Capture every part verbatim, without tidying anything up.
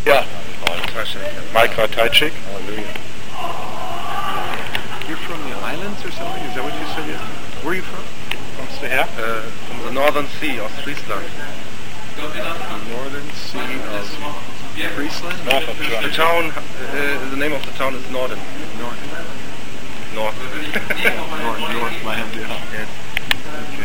Yeah. Mike Ratajczyk. Hallelujah. You're from the islands or something? Is that what you said? Yeah. Where are you from? Kommst du her? Uh, from the northern sea of Friesland. The northern sea of Friesland? North of The Germany. town, uh, the name of the town is Norden. North. North. North, Northland, yeah. Yes. Okay.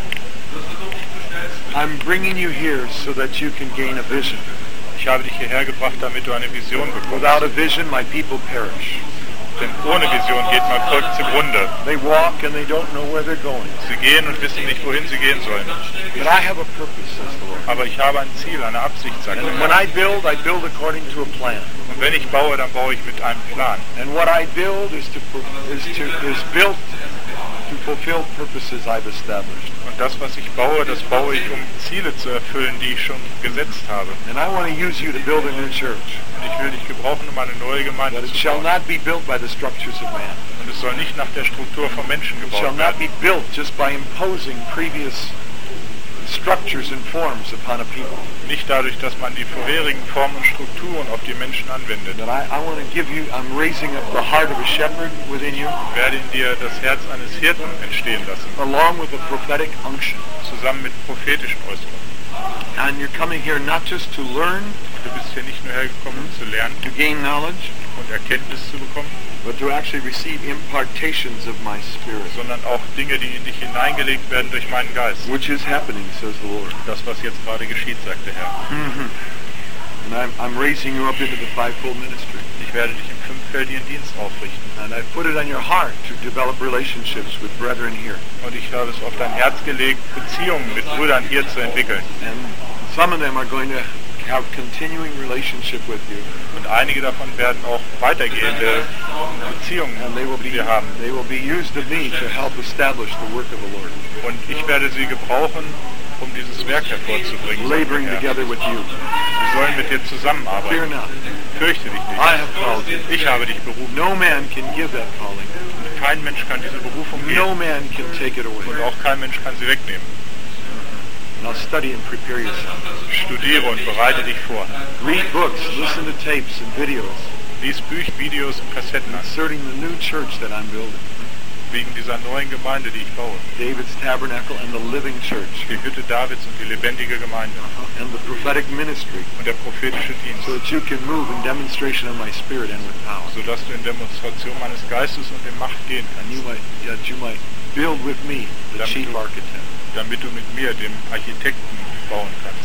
I'm bringing you here so that you can gain a vision. Ich habe dich hierher gebracht, damit du eine Vision bekommst. Without a vision, my people perish. Denn ohne Vision geht mein Volk zugrunde. They walk and they don't know where they're going. Sie gehen und wissen nicht, wohin sie gehen sollen. But I have a purpose, says the Lord. Aber ich habe ein Ziel, eine Absicht, sagt And der when Herr. I build, I build according to a plan. Und wenn ich baue, dann baue ich mit einem Plan. And what I build is to is to is built to fulfill purposes I've established. Und das, was ich baue, das baue ich, um Ziele zu erfüllen, die ich schon gesetzt habe. And I want to use you to build a new church. Und ich will dich gebrauchen, um eine neue Gemeinde But it zu shall bauen. not be built by the structures of man. Und es soll nicht nach der Struktur von Menschen It shall gebaut not werden. be built just by imposing previous structures and forms upon a people. Nicht dadurch, dass man die vorherigen Formen und Strukturen auf die Menschen anwendet. But I, I want to give you, I'm raising up the heart of a shepherd within you, Ich werde in dir das Herz eines Hirten entstehen lassen, along with a prophetic unction. zusammen mit prophetischen Äußerungen. And you're coming here not just to learn, Du bist hier nicht nur hergekommen, um zu lernen to gain knowledge, und Erkenntnis zu bekommen, but to actually receive impartations of my spirit, sondern auch Dinge, die in dich hineingelegt werden durch meinen Geist. which is happening, says the Lord. Das, was jetzt gerade geschieht, sagt der Herr. And I'm, I'm raising you up into the fivefold ministry. Ich werde dich im fünffältigen Dienst aufrichten. And I put it on your heart to develop relationships with brethren here. Und ich habe es auf dein Herz gelegt, Beziehungen mit Brüdern hier zu entwickeln. And some of them are going to have continuing relationship with you. Und einige davon werden auch weitergehende Beziehungen And they will mit be dir haben. they will be used of me to help establish the work of the Lord. Und ich werde sie gebrauchen, um dieses Werk hervorzubringen. sagt der Laboring Herr. together with you. Sie sollen mit dir Fear zusammenarbeiten. not. Fürchte dich I nicht. have called you. Ich habe dich berufen. No man can give that calling. Und kein Mensch kann diese Berufung No geben. man can take it away. Und auch kein Mensch kann sie wegnehmen. Now study and prepare yourself. Studiere und bereite dich vor. Read books, listen to tapes and videos Lies Bücher, Videos und Kassetten an, concerning the new church that I'm building. wegen dieser neuen Gemeinde, die ich baue. David's Tabernacle and the Living Church. Die Hütte Davids und die lebendige Gemeinde. And the prophetic ministry. Und der prophetische Dienst. So that you can move in demonstration of my spirit and with power. Sodass du in Demonstration meines Geistes und in Macht gehen And you kannst. might, that you might build with me, the Damit chief du- architect. Damit du mit mir, dem Architekten, bauen kannst.